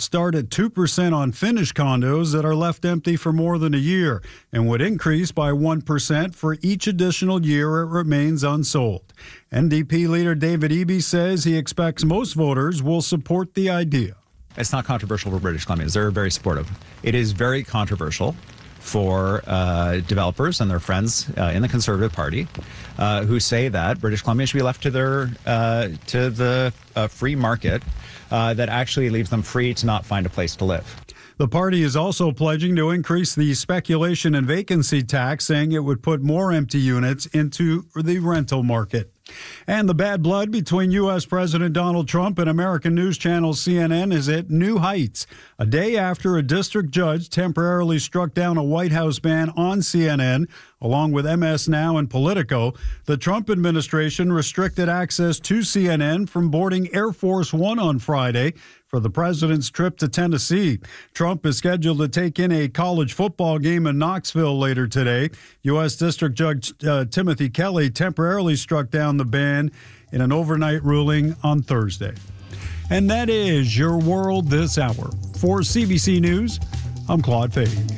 start at 2% on finished condos that are left empty for more than a year and would increase by 1% for each additional year it remains unsold. NDP leader David Eby says he expects most voters will support the idea. It's not controversial for British Columbians. They're very supportive. It is very controversial for developers and their friends in the Conservative Party who say that British Columbia should be left to the free market that actually leaves them free to not find a place to live. The party is also pledging to increase the speculation and vacancy tax, saying it would put more empty units into the rental market. And the bad blood between U.S. President Donald Trump and American news channel CNN is at new heights. A day after a district judge temporarily struck down a White House ban on CNN, along with MS Now and Politico, the Trump administration restricted access to CNN from boarding Air Force One on Friday for the president's trip to Tennessee. Trump is scheduled to take in a college football game in Knoxville later today. U.S. District Judge Timothy Kelly temporarily struck down the ban in an overnight ruling on Thursday. And that is your world this hour. For CBC News, I'm Claude Fahey.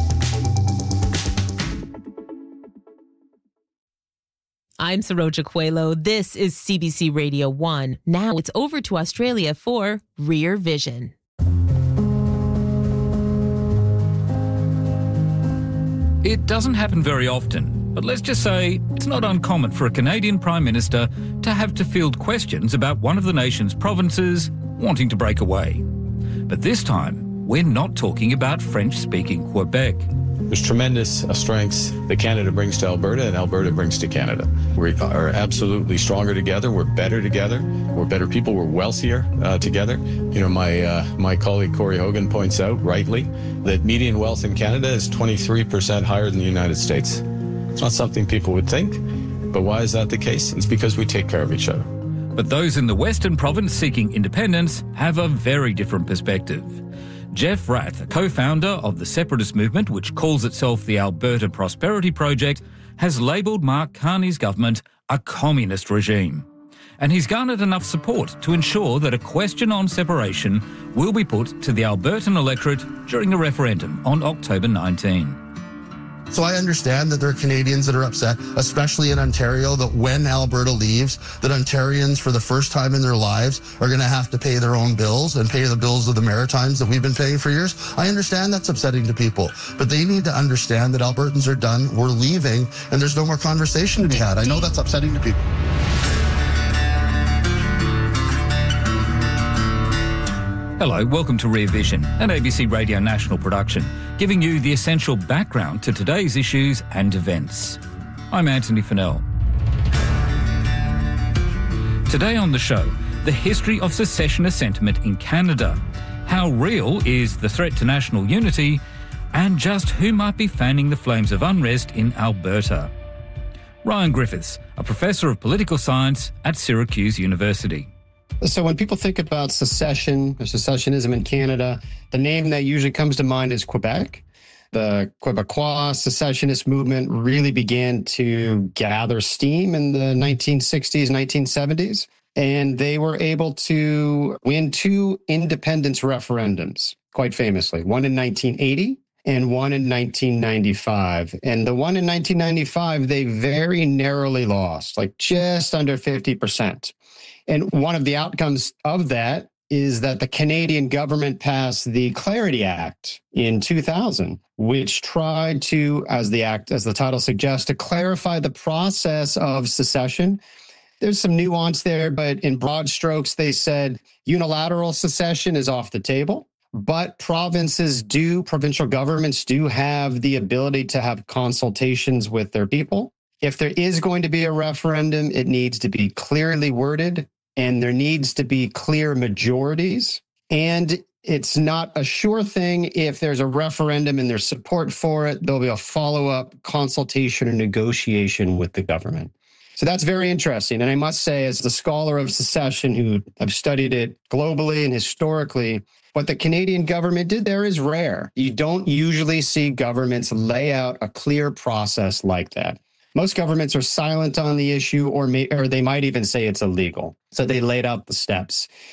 I'm Saroja Coelho. This is CBC Radio 1. Now it's over to Australia for Rear Vision. It doesn't happen very often, but let's just say it's not uncommon for a Canadian Prime Minister to have to field questions about one of the nation's provinces wanting to break away. But this time, we're not talking about French-speaking Quebec. There's tremendous strengths that Canada brings to Alberta and Alberta brings to Canada. We are absolutely stronger together. We're better together. We're better people. We're wealthier together. You know, my colleague Corey Hogan points out rightly that median wealth in Canada is 23% higher than the United States. It's not something people would think, but why is that the case? It's because we take care of each other. But those in the Western province seeking independence have a very different perspective. Jeff Rath, a co-founder of the separatist movement, which calls itself the Alberta Prosperity Project, has labelled Mark Carney's government a communist regime. And he's garnered enough support to ensure that a question on separation will be put to the Albertan electorate during a referendum on October 19. So I understand that there are Canadians that are upset, especially in Ontario, that when Alberta leaves, that Ontarians, for the first time in their lives, are going to have to pay their own bills and pay the bills of the Maritimes that we've been paying for years. I understand that's upsetting to people, but they need to understand that Albertans are done, we're leaving, and there's no more conversation to be had. I know that's upsetting to people. Hello, welcome to Rear Vision, an ABC Radio National production, giving you the essential background to today's issues and events. I'm Anthony Fennell. Today on the show, the history of secessionist sentiment in Canada, how real is the threat to national unity, and just who might be fanning the flames of unrest in Alberta. Ryan Griffiths, a professor of political science at Syracuse University. So when people think about secession or secessionism in Canada, the name that usually comes to mind is Quebec. The Quebecois secessionist movement really began to gather steam in the 1960s, 1970s, and they were able to win two independence referendums, quite famously, one in 1980 and one in 1995. And the one in 1995, they very narrowly lost, like just under 50%. And one of the outcomes of that is that the Canadian government passed the Clarity Act in 2000, which tried to, as the title suggests, to clarify the process of secession. There's some nuance there, but in broad strokes, they said unilateral secession is off the table, but provincial governments do have the ability to have consultations with their people. If there is going to be a referendum, it needs to be clearly worded, and there needs to be clear majorities. And it's not a sure thing. If there's a referendum and there's support for it, there'll be a follow-up consultation or negotiation with the government. So that's very interesting. And I must say, as the scholar of secession who have studied it globally and historically, what the Canadian government did there is rare. You don't usually see governments lay out a clear process like that. Most governments are silent on the issue, or they might even say it's illegal. So they laid out the steps.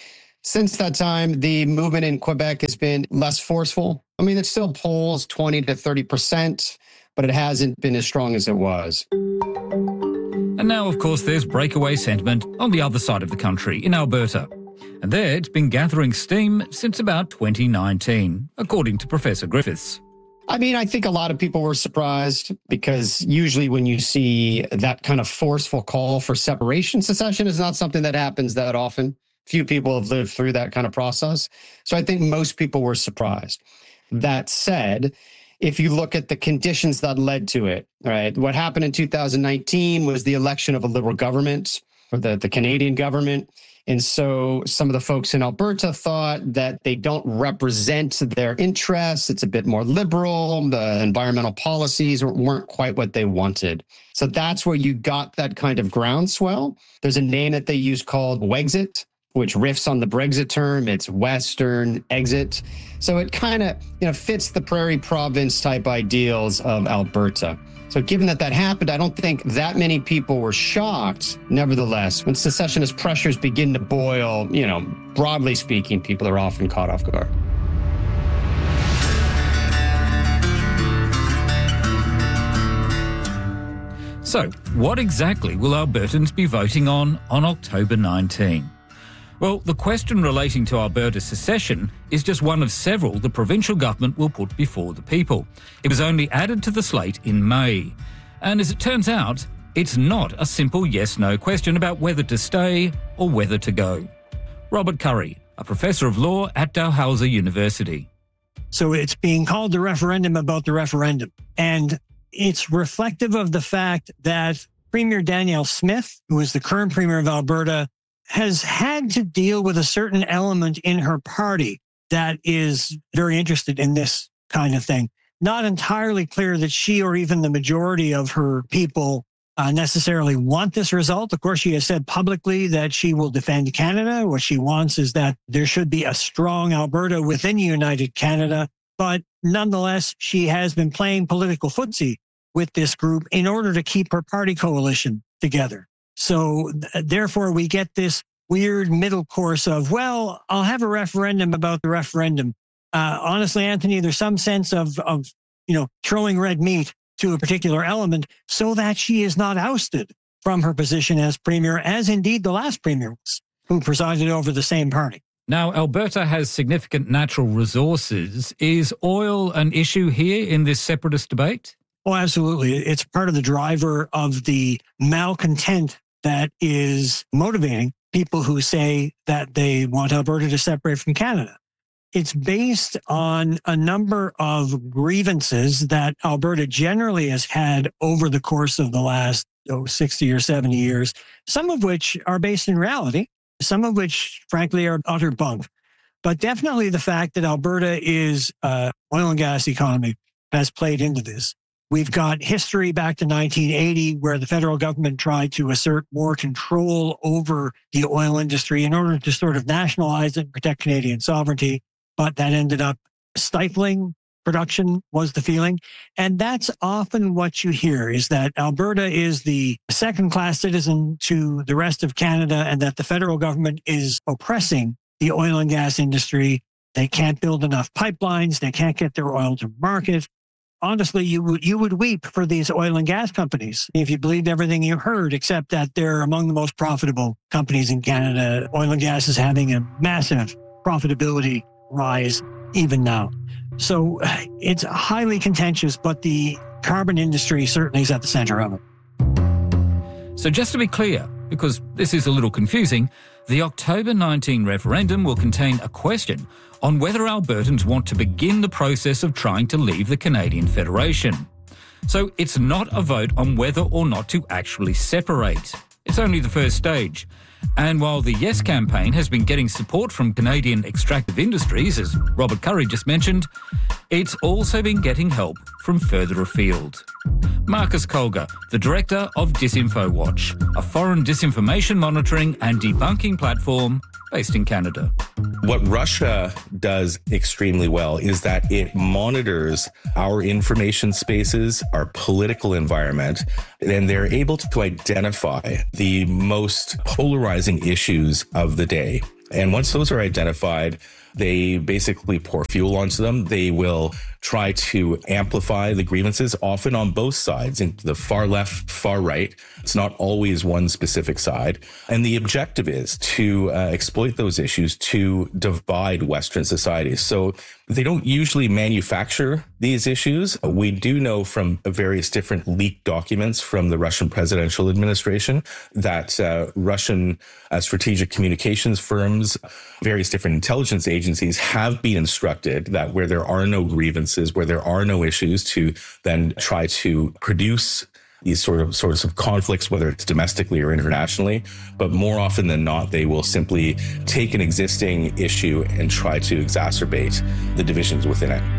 Since that time, the movement in Quebec has been less forceful. I mean, it still polls 20 to 30%, but it hasn't been as strong as it was. And now, of course, there's breakaway sentiment on the other side of the country, in Alberta. And there, it's been gathering steam since about 2019, according to Professor Griffiths. I mean, I think a lot of people were surprised because usually when you see that kind of forceful call for separation, secession is not something that happens that often. Few people have lived through that kind of process. So I think most people were surprised. That said, if you look at the conditions that led to it, right, what happened in 2019 was the election of a Liberal government, or the Canadian government. And so some of the folks in Alberta thought that they don't represent their interests. It's a bit more liberal. The environmental policies weren't quite what they wanted. So that's where you got that kind of groundswell. There's a name that they use called Wexit, which riffs on the Brexit term. It's Western exit. So it kind of, fits the prairie province type ideals of Alberta. So given that happened, I don't think that many people were shocked. Nevertheless, when secessionist pressures begin to boil, broadly speaking, people are often caught off guard. So, what exactly will Albertans be voting on October 19? Well, the question relating to Alberta's secession is just one of several the provincial government will put before the people. It was only added to the slate in May. And as it turns out, it's not a simple yes-no question about whether to stay or whether to go. Robert Currie, a professor of law at Dalhousie University. So it's being called the referendum about the referendum. And it's reflective of the fact that Premier Danielle Smith, who is the current Premier of Alberta, has had to deal with a certain element in her party that is very interested in this kind of thing. Not entirely clear that she or even the majority of her people necessarily want this result. Of course, she has said publicly that she will defend Canada. What she wants is that there should be a strong Alberta within United Canada. But nonetheless, she has been playing political footsie with this group in order to keep her party coalition together. So therefore, we get this weird middle course of, well, I'll have a referendum about the referendum. Honestly, Anthony, there's some sense of throwing red meat to a particular element so that she is not ousted from her position as premier, as indeed the last premier was, who presided over the same party. Now, Alberta has significant natural resources. Is oil an issue here in this separatist debate? Oh, absolutely. It's part of the driver of the malcontent that is motivating people who say that they want Alberta to separate from Canada. It's based on a number of grievances that Alberta generally has had over the course of the last 60 or 70 years, some of which are based in reality, some of which, frankly, are utter bunk. But definitely the fact that Alberta is an oil and gas economy has played into this. We've got history back to 1980 where the federal government tried to assert more control over the oil industry in order to sort of nationalize it and protect Canadian sovereignty. But that ended up stifling production, was the feeling. And that's often what you hear, is that Alberta is the second-class citizen to the rest of Canada and that the federal government is oppressing the oil and gas industry. They can't build enough pipelines. They can't get their oil to market. Honestly, you would weep for these oil and gas companies if you believed everything you heard, except that they're among the most profitable companies in Canada. Oil and gas is having a massive profitability rise even now. So it's highly contentious, but the carbon industry certainly is at the center of it. So just to be clear, because this is a little confusing, the October 19 referendum will contain a question on whether Albertans want to begin the process of trying to leave the Canadian Federation. So it's not a vote on whether or not to actually separate. It's only the first stage. And while the Yes campaign has been getting support from Canadian extractive industries, as Robert Currie just mentioned, it's also been getting help from further afield. Marcus Kolga, the director of DisinfoWatch, a foreign disinformation monitoring and debunking platform based in Canada. What Russia does extremely well is that it monitors our information spaces, our political environment, and they're able to identify the most polarizing issues of the day. And once those are identified, they basically pour fuel onto them. They will try to amplify the grievances, often on both sides, in the far left, far right. It's not always one specific side. And the objective is to exploit those issues to divide Western societies. So they don't usually manufacture these issues. We do know from various different leaked documents from the Russian presidential administration that Russian strategic communications firms, various different intelligence agencies have been instructed that where there are no grievances, where there are no issues, to then try to produce these sorts of conflicts, whether it's domestically or internationally. But more often than not, they will simply take an existing issue and try to exacerbate the divisions within it.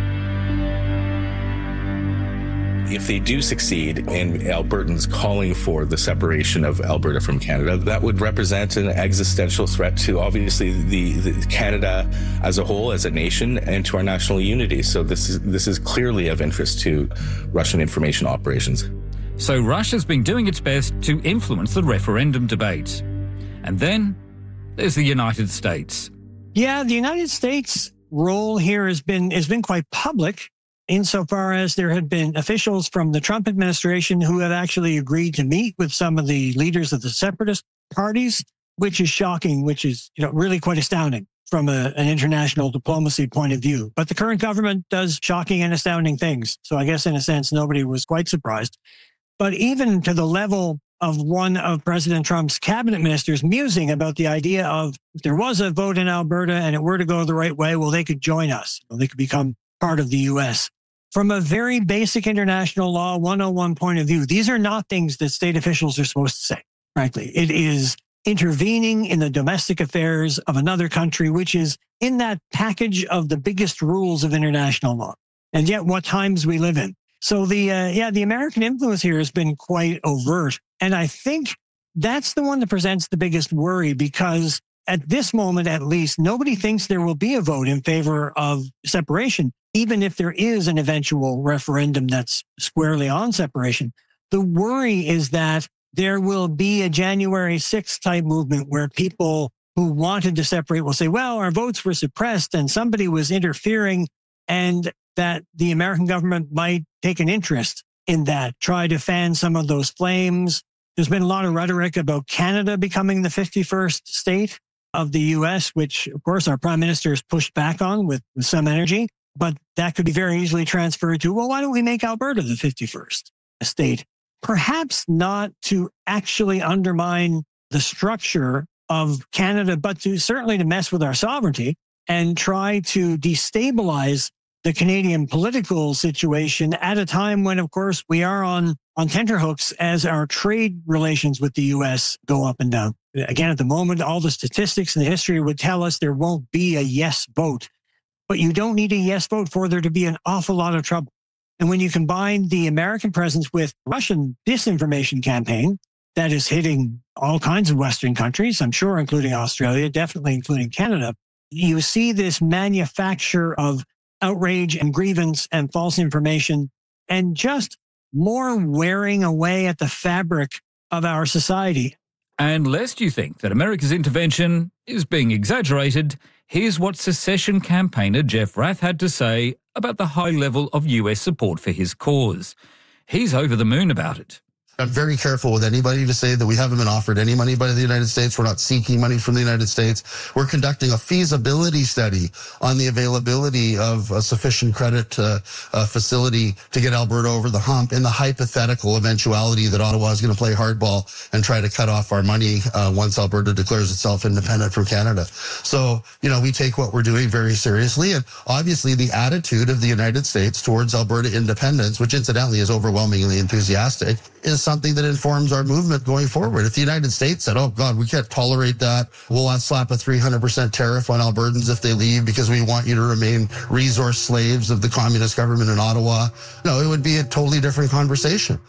If they do succeed in Albertans calling for the separation of Alberta from Canada, that would represent an existential threat to obviously the Canada as a whole, as a nation, and to our national unity. So this is clearly of interest to Russian information operations. So Russia's been doing its best to influence the referendum debate. And then there's the United States. Yeah, the United States' role here has been quite public, insofar as there had been officials from the Trump administration who have actually agreed to meet with some of the leaders of the separatist parties, which is shocking, which is really quite astounding from an international diplomacy point of view. But the current government does shocking and astounding things. So I guess in a sense, nobody was quite surprised. But even to the level of one of President Trump's cabinet ministers musing about the idea of if there was a vote in Alberta and it were to go the right way, well, they could join us. They could become part of the U.S. From a very basic international law 101 point of view, these are not things that state officials are supposed to say, frankly. It is intervening in the domestic affairs of another country, which is in that package of the biggest rules of international law. And yet what times we live in. So the American influence here has been quite overt. And I think that's the one that presents the biggest worry, because at this moment, at least, nobody thinks there will be a vote in favor of separation, even if there is an eventual referendum that's squarely on separation. The worry is that there will be a January 6th type movement where people who wanted to separate will say, well, our votes were suppressed and somebody was interfering, and that the American government might take an interest in that, try to fan some of those flames. There's been a lot of rhetoric about Canada becoming the 51st state of the U.S., which, of course, our prime minister has pushed back on with some energy. But that could be very easily transferred to, well, why don't we make Alberta the 51st state? Perhaps not to actually undermine the structure of Canada, but certainly to mess with our sovereignty and try to destabilize the Canadian political situation at a time when, of course, we are on tenterhooks as our trade relations with the U.S. go up and down. Again, at the moment, all the statistics and the history would tell us there won't be a yes vote. But you don't need a yes vote for there to be an awful lot of trouble. And when you combine the American presence with Russian disinformation campaign that is hitting all kinds of Western countries, I'm sure, including Australia, definitely including Canada, you see this manufacture of outrage and grievance and false information and just more wearing away at the fabric of our society. And lest you think that America's intervention is being exaggerated, here's what secession campaigner Jeff Rath had to say about the high level of US support for his cause. He's over the moon about it. I'm very careful with anybody to say that we haven't been offered any money by the United States. We're not seeking money from the United States. We're conducting a feasibility study on the availability of a sufficient credit facility to get Alberta over the hump in the hypothetical eventuality that Ottawa is going to play hardball and try to cut off our money once Alberta declares itself independent from Canada. So, we take what we're doing very seriously. And obviously the attitude of the United States towards Alberta independence, which incidentally is overwhelmingly enthusiastic, is something that informs our movement going forward. If the United States said, oh God, we can't tolerate that, we'll slap a 300% tariff on Albertans if they leave because we want you to remain resource slaves of the communist government in Ottawa, no, it would be a totally different conversation.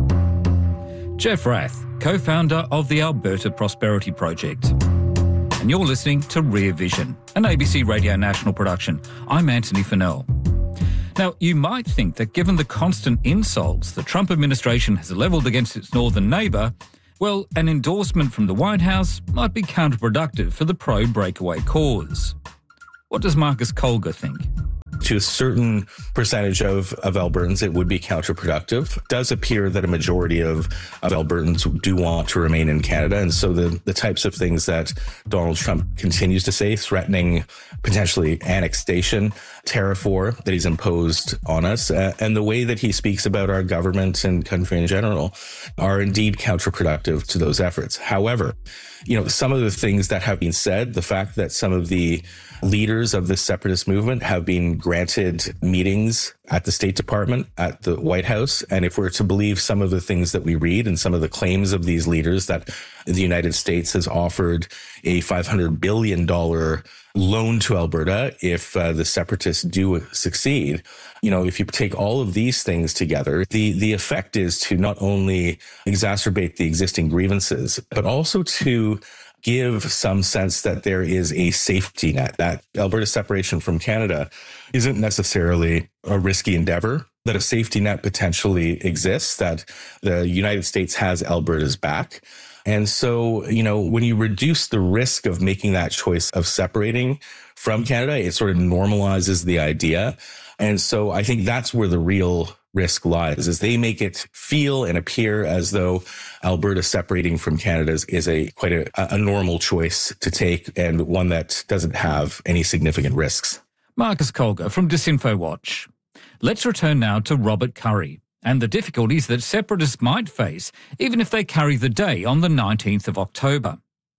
Jeff Rath, co-founder of the Alberta Prosperity Project. And you're listening to Rear Vision, an ABC Radio National production. I'm Anthony Fennell. Now, you might think that given the constant insults the Trump administration has levelled against its northern neighbour, well, an endorsement from the White House might be counterproductive for the pro-breakaway cause. What does Marcus Kolga think? To a certain percentage of Albertans, it would be counterproductive. It does appear that a majority of Albertans do want to remain in Canada. And so the types of things that Donald Trump continues to say, threatening potentially annexation, tariff war that he's imposed on us, and the way that he speaks about our government and country in general are indeed counterproductive to those efforts. However, some of the things that have been said, the fact that some of the leaders of the separatist movement have been granted meetings at the State Department, at the White House. And if we're to believe some of the things that we read and some of the claims of these leaders, that the United States has offered a $500 billion loan to Alberta if the separatists do succeed. If you take all of these things together, the effect is to not only exacerbate the existing grievances, but also to give some sense that there is a safety net, that Alberta's separation from Canada isn't necessarily a risky endeavor, that a safety net potentially exists, that the United States has Alberta's back. And so, when you reduce the risk of making that choice of separating from Canada, it sort of normalizes the idea. And so I think that's where the real risk lies, is they make it feel and appear as though Alberta separating from Canada is quite a normal choice to take, and one that doesn't have any significant risks. Marcus Kolga from DisinfoWatch. Let's return now to Robert Curry and the difficulties that separatists might face even if they carry the day on the 19th of October.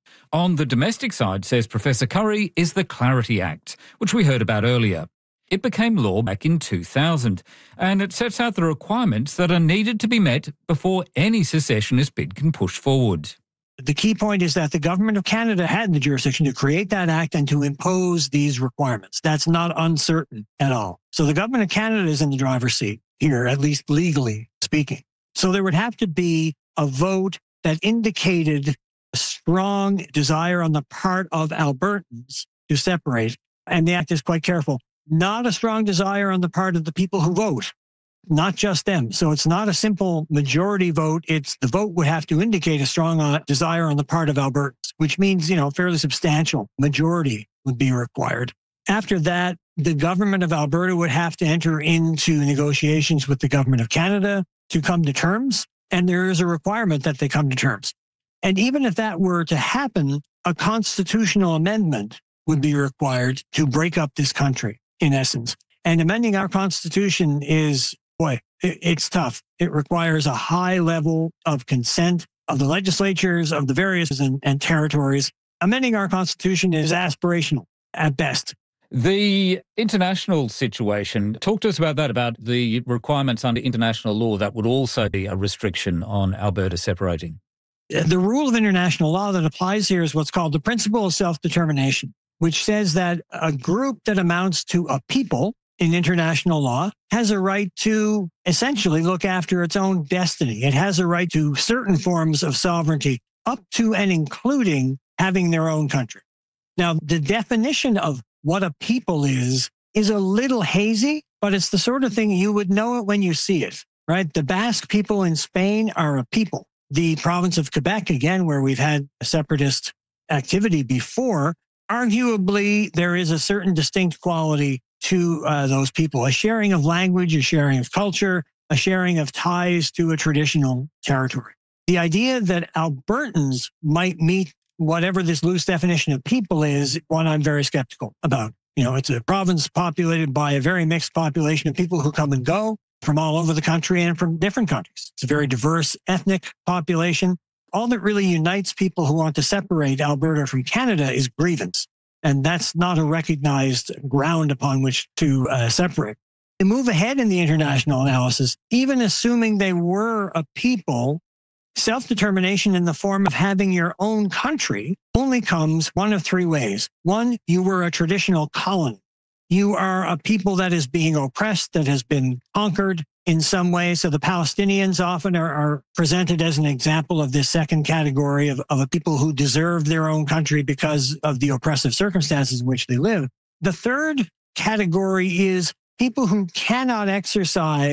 On the domestic side, says Professor Curry, is the Clarity Act, which we heard about earlier. It became law back in 2000, and it sets out the requirements that are needed to be met before any secessionist bid can push forward. The key point is that the government of Canada had the jurisdiction to create that act and to impose these requirements. That's not uncertain at all. So the government of Canada is in the driver's seat here, at least legally speaking. So there would have to be a vote that indicated a strong desire on the part of Albertans to separate. And the act is quite careful. Not a strong desire on the part of the people who vote, not just them. So it's not a simple majority vote. It's the vote would have to indicate a strong desire on the part of Albertans, which means, fairly substantial majority would be required. After that, the government of Alberta would have to enter into negotiations with the government of Canada to come to terms. And there is a requirement that they come to terms. And even if that were to happen, a constitutional amendment would be required to break up this country, in essence. And amending our constitution is, it's tough. It requires a high level of consent of the legislatures of the various and territories. Amending our constitution is aspirational at best. The international situation, talk to us about that, about the requirements under international law that would also be a restriction on Alberta separating. The rule of international law that applies here is what's called the principle of self-determination, which says that a group that amounts to a people in international law has a right to essentially look after its own destiny. It has a right to certain forms of sovereignty, up to and including having their own country. Now, the definition of what a people is a little hazy, but it's the sort of thing you would know it when you see it, right? The Basque people in Spain are a people. The province of Quebec, again, where we've had a separatist activity before, arguably there is a certain distinct quality to those people, a sharing of language, a sharing of culture, a sharing of ties to a traditional territory. The idea that Albertans might meet whatever this loose definition of people is, one I'm very skeptical about. It's a province populated by a very mixed population of people who come and go from all over the country and from different countries. It's a very diverse ethnic population. All that really unites people who want to separate Alberta from Canada is grievance. And that's not a recognized ground upon which to separate. To move ahead in the international analysis, even assuming they were a people, self-determination in the form of having your own country only comes one of three ways. One, you were a traditional colony. You are a people that is being oppressed, that has been conquered in some way. So the Palestinians often are presented as an example of this second category of a people who deserve their own country because of the oppressive circumstances in which they live. The third category is people who cannot exercise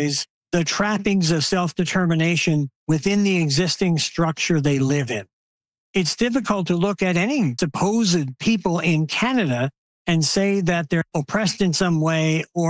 the trappings of self-determination within the existing structure they live in. It's difficult to look at any supposed people in Canada and say that they're oppressed in some way or